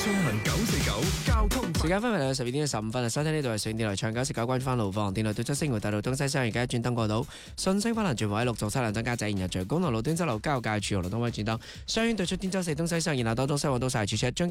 中文949交通時間分為12點15分，收聽呢度係上電台唱949關翻路況，電台對出星湖大道東西雙而家轉燈過島，順星花蘭轉位陸續7輛增加仔，然後隨公路路端州路交界處紅綠燈位轉燈，雙院對出天洲四東西雙，然後當中西往東晒處車